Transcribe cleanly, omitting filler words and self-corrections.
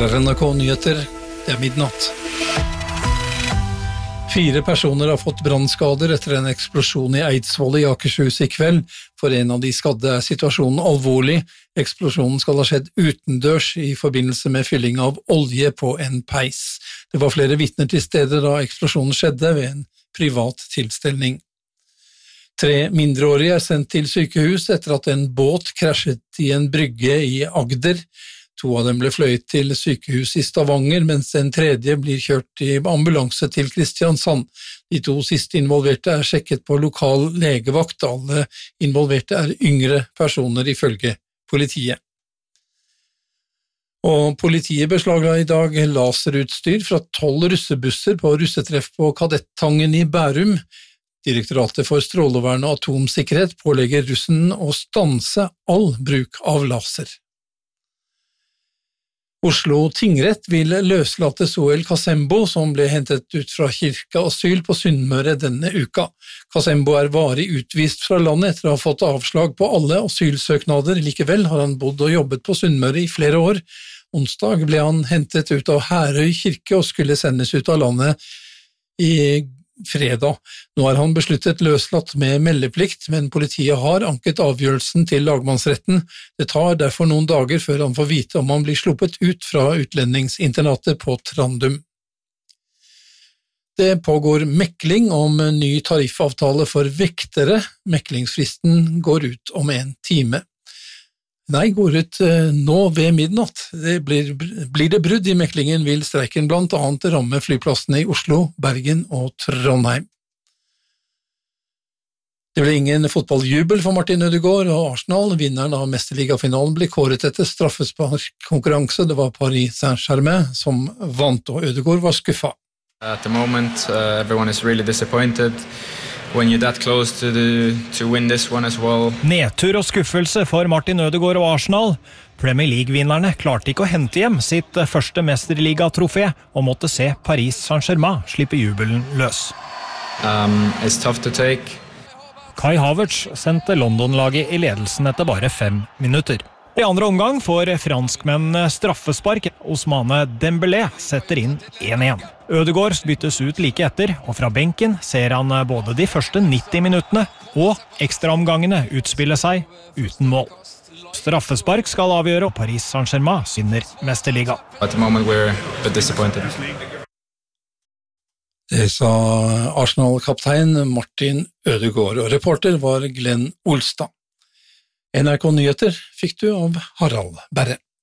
Her NRK Nyheter, det midnatt. 4 personer har fått brannskader etter en eksplosjon i Eidsvoll i Akershus i kveld. For en av de skadde situasjonen alvorlig. Eksplosjonen skal ha skjedd utendørs i forbindelse med fylling av olje på en peis. Det var flere vitner til stede da eksplosjonen skjedde ved en privat tilstelning. 3 mindreårige sendt til sykehus etter at en båt krasjet i en brygge i Agder. 2 av dem ble fløyet til sykehus i Stavanger, mens en tredje blir kjørt i ambulanse til Kristiansand. De 2 siste involverte sjekket på lokal legevakt. Alle involverte yngre personer ifølge politiet. Og politiet beslagla i dag laserutstyr fra 12 russebusser på russetreff på Kadettangen i Bærum. Direktoratet for strålevern og atomsikkerhet pålegger russen å stanse all bruk av laser. Oslo tingrett vil løslate Soel Kasembo, som ble hentet ut fra kirkeasyl på Sunnmøre denne uka. Kasembo varig utvist fra landet etter å ha fått avslag på alle asylsøknader. Likevel har han bodd og jobbet på Sunnmøre i flere år. Onsdag ble han hentet ut av Herøy kirke og skulle sendes ut av landet i fredag. Nå har han besluttet løslatt med meldeplikt, men politiet har anket avgjørelsen til lagmannsretten. Det tar derfor noen dager før han får vite om han blir sluppet ut fra utlendingsinternatet på Trandum. Det pågår mekling om en ny tariffavtale for vektere. Meklingsfristen går ut om 1 time. Går ut nå ved midnatt. Blir det brudd i meklingen, vil streiken blant annet ramme flyplassene i Oslo, Bergen og Trondheim. Det ble ingen fotballjubel for Martin Ødegaard og Arsenal. Vinneren av mesterligafinalen ble kåret etter straffesparkkonkurranse. Det var Paris Saint-Germain som vant, og Ødegaard var skuffet. At the moment, everyone is really disappointed. When you're that close to win this one as well. Nedtur og skuffelse for Martin Ødegaard og Arsenal. Premier League-vinnerne klarte ikke å hente hjem sitt første mesterliga-trofé og måtte se Paris Saint-Germain slippe jubelen løs. It's tough to take. Kai Havertz sendte London-laget i ledelsen etter bare 5 minutter. I andre omgang får franskmenn straffespark. Ousmane Dembélé setter inn 1-1. Ødegaard byttes ut like etter, og fra benken ser han både de første 90 minuttene og ekstraomgangene utspille seg uten mål. Straffespark skal avgjøre, og Paris Saint-Germain vinner mesterliga. At the moment we're a bit disappointed. Det sa Arsenal-kaptein Martin Ødegaard, og reporter var Glenn Olstad. NRK Nyheter fikk du av Harald Berre.